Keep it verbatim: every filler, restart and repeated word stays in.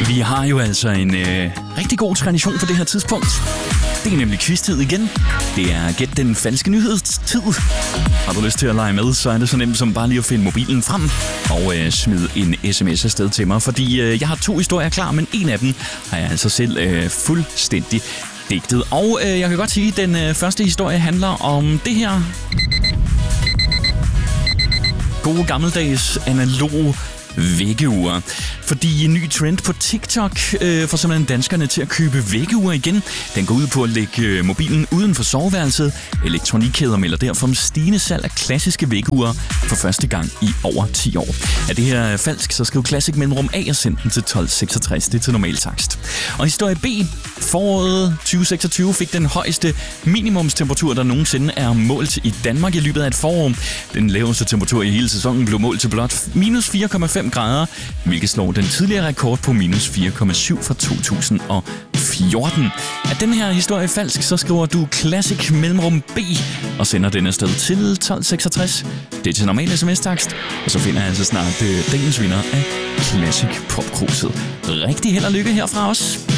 Vi har jo altså en øh, rigtig god tradition på det her tidspunkt. Det er nemlig quiz-tid igen. Det er Gæt den falske nyhedstid. Har du lyst til at lege med, så er det så nemt som bare lige at finde mobilen frem og øh, smide en sms afsted til mig. Fordi øh, jeg har to historier klar, men en af dem har jeg altså selv øh, fuldstændig digtet. Og øh, jeg kan godt sige, at den øh, første historie handler om det her. Gode gammeldags analoge væggeure. Fordi en ny trend på TikTok øh, får simpelthen danskerne til at købe væggeure igen. Den går ud på at lægge mobilen uden for soveværelset. Elektronikkæder melder derfor om stigende salg af klassiske væggeure for første gang i over ti år. Er det her falsk, så skriv Classic mellemrum A og send den til tolv seksogtres. Det er til normal takst. Og historie B. Foråret tyve seksogtyve fik den højeste minimumstemperatur, der nogensinde er målt i Danmark i løbet af et forår. Den laveste temperatur i hele sæsonen blev målt til blot minus fire komma fem grader, hvilket slår den tidligere rekord på minus fire komma syv fra to tusind og fjorten. Er den her historie falsk, så skriver du Classic mellemrum B og sender den afsted til tolv seksogtres. Det er til normal sms-takst, og så finder jeg altså snart øh, dagens vinder af Classic Popkruset. Rigtig held og lykke herfra os.